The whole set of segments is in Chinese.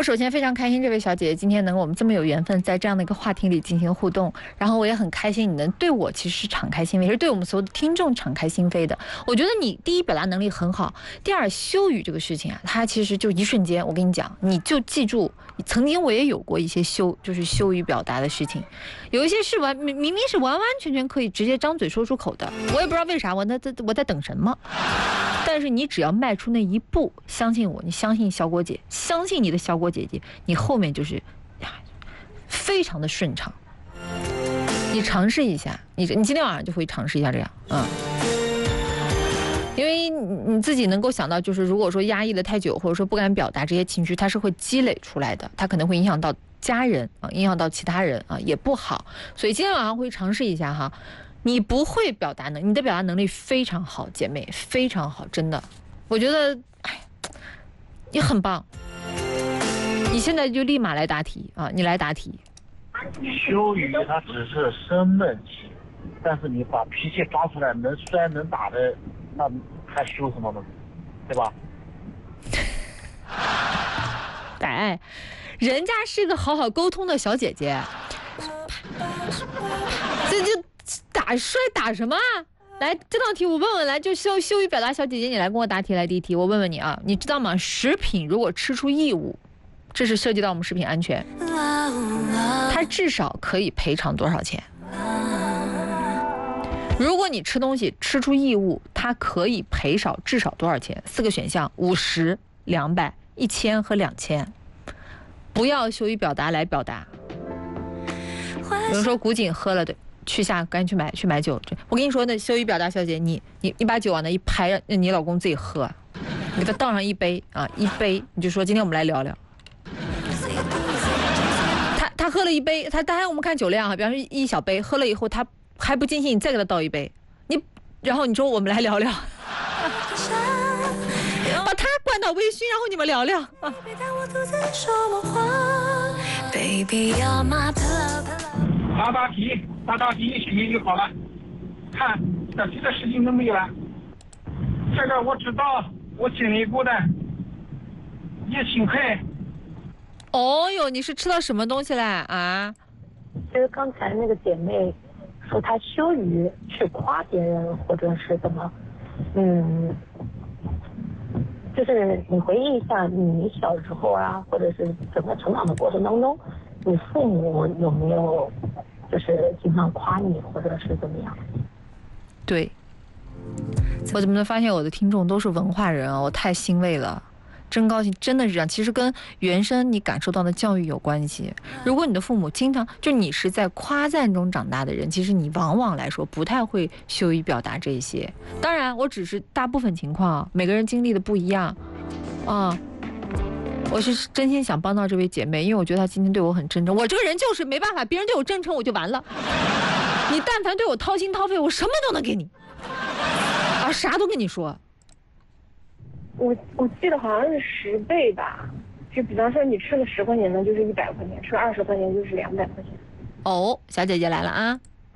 我首先非常开心，这位小姐姐今天能够我们这么有缘分，在这样的一个话题里进行互动，然后我也很开心你能对我其实是敞开心扉，也是对我们所有的听众敞开心扉的。我觉得你第一表达能力很好，第二羞语这个事情啊，它其实就一瞬间，我跟你讲，你就记住，曾经我也有过一些就是羞于表达的事情，有一些是明明是完完全全可以直接张嘴说出口的，我也不知道为啥，我在等什么。但是你只要迈出那一步，相信我，你相信小果姐，相信你的小果姐姐，你后面就是非常的顺畅。你尝试一下，你今天晚上就会尝试一下这样，因为你自己能够想到，就是如果说压抑了太久，或者说不敢表达这些情绪，它是会积累出来的，它可能会影响到家人啊，影响到其他人啊，也不好。所以今天晚上会尝试一下哈。你不会表达你的表达能力非常好，姐妹非常好，真的，我觉得，你很棒。你现在就立马来答题啊！你来答题。 羞语它只是生闷气，但是你把脾气抓出来，能摔能打的，那还羞什么呢？对吧？ 哎，人家是个好好沟通的小姐姐，这就。打什么啊？来，这道题我问问，来就羞于表达小姐姐，你来跟我答题。来，第一题我问问你啊，你知道吗？食品如果吃出异物，这是涉及到我们食品安全，它至少可以赔偿多少钱？如果你吃东西吃出异物，它可以赔偿至少多少钱？4个选项：50、200、1000和2000。不要羞于表达来表达。有人说古井喝了，对。赶紧去买酒。我跟你说，那羞于表达小姐，你把酒往那一拍，让你老公自己喝，你给他倒上一杯啊，一杯，你就说今天我们来聊聊。他喝了一杯，当然我们看酒量啊，比方说一小杯，喝了以后他还不尽兴，你再给他倒一杯，然后你说我们来聊聊，把他灌到微醺，然后你们聊聊啊。 答题一起就好了。看这题的事情都没有了，这个我知道，我经历过的，也幸亏。 哦哟，你是吃到什么东西了啊？ 就是刚才那个姐妹说她羞于去夸别人，或者是怎么，就是你回忆一下你小时候啊，或者是整个成长的过程当中，你父母有没有就是经常夸你，或者是怎么样？ 对，我怎么能发现我的听众都是文化人啊？我太欣慰了，真高兴，真的是这样。其实跟原生你感受到的教育有关系。如果你的父母经常就你是在夸赞中长大的人，其实你往往来说不太会羞于表达这些。当然，我只是大部分情况，每个人经历的不一样啊。我是真心想帮到这位姐妹，因为我觉得她今天对我很真诚。我这个人就是没办法，别人对我真诚我就完了。你但凡对我掏心掏肺，我什么都能给你，啥都跟你说。 我记得好像是10倍吧，就比方说你吃了10块钱的，就是100块钱；吃了20块钱，就是200块钱。 哦，小姐姐来了啊！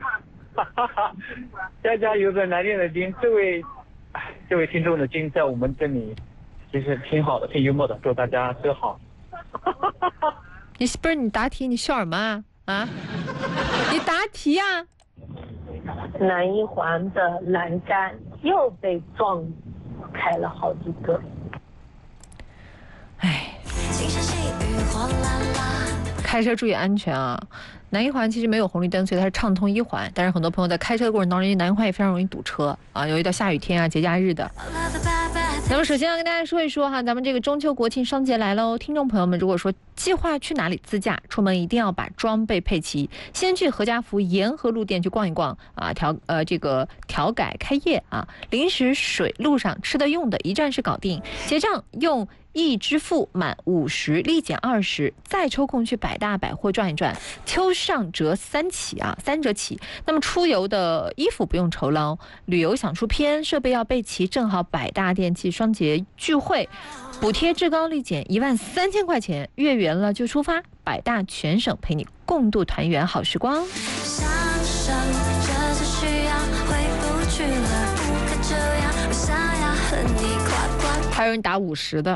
家家有本难念的经，这位听众的经在我们这里其实挺好的，挺幽默的，祝大家都好。 你不是你答题，你笑什么啊？你答题呀！ 南一环的栏杆又被撞开了好几个。 哎，开车注意安全啊！南一环其实没有红绿灯，所以它是畅通一环。但是很多朋友在开车的过程当中，因为南一环也非常容易堵车啊，尤其到下雨天啊、节假日的。那么首先要跟大家说一说哈，咱们这个中秋国庆双节来喽，听众朋友们，如果说计划去哪里自驾，出门一定要把装备配齐，先去何家福沿河路店去逛一逛啊，调改开业啊，零食、水、路上吃的用的一站式搞定，结账用易支付满50立减20，再抽空去百大百货转一转，秋上折3折起。那么出游的衣服不用愁捞，旅游想出片，设备要备齐，正好百大电器双节聚会，补贴至高立减13000块钱，月圆了就出发，百大全省陪你共度团圆好时光。还有人打50的。